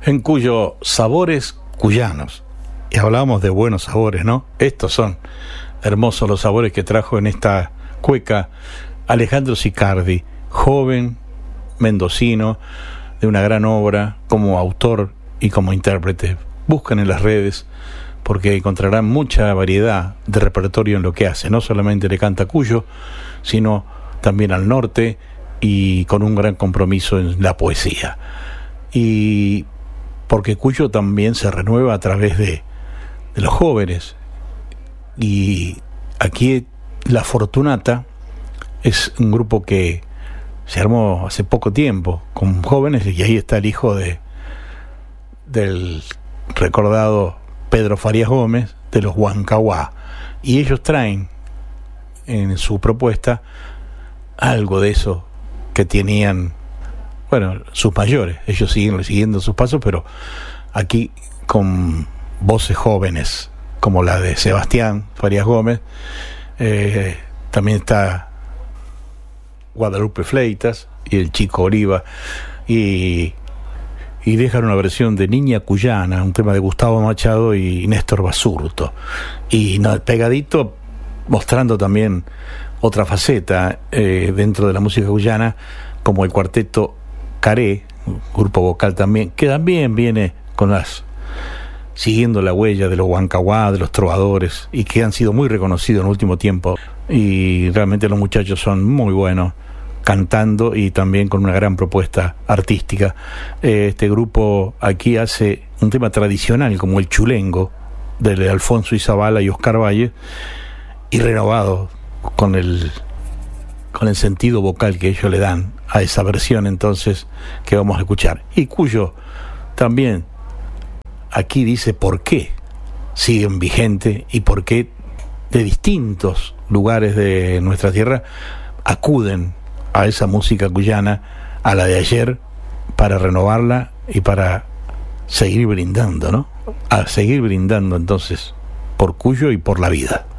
en Cuyo sabores cuyanos. Y hablábamos de buenos sabores, ¿no? Estos son hermosos los sabores que trajo en esta cueca Alejandro Sicardi, joven mendocino de una gran obra como autor y como intérprete. Buscan en las redes porque encontrarán mucha variedad de repertorio en lo que hace. No solamente le canta Cuyo, sino también al norte y con un gran compromiso en la poesía. Y porque Cuyo también se renueva a través de los jóvenes. Y aquí La Fortunata es un grupo que se armó hace poco tiempo con jóvenes, y ahí está el hijo del recordado Pedro Farías Gómez, de los Huancahuá, y ellos traen en su propuesta algo de eso que tenían, bueno, sus mayores. Ellos siguen siguiendo sus pasos, pero aquí con voces jóvenes como la de Sebastián Farías Gómez. También está Guadalupe Fleitas y el Chico Oliva, y dejan una versión de Niña Cuyana, un tema de Gustavo Machado y Néstor Basurto, y pegadito, mostrando también otra faceta dentro de la música cuyana, como el cuarteto Caré, grupo vocal también, que también viene siguiendo la huella de los Huancahuá, de los trovadores, y que han sido muy reconocidos en el último tiempo. Y realmente los muchachos son muy buenos cantando y también con una gran propuesta artística. Este grupo aquí hace un tema tradicional como el chulengo de Alfonso Izabala y Oscar Valle, y renovado con el sentido vocal que ellos le dan a esa versión entonces que vamos a escuchar, y Cuyo también aquí dice por qué siguen vigentes y por qué de distintos lugares de nuestra tierra acuden a esa música cuyana, a la de ayer, para renovarla y para seguir brindando, ¿no? A seguir brindando entonces por Cuyo y por la vida.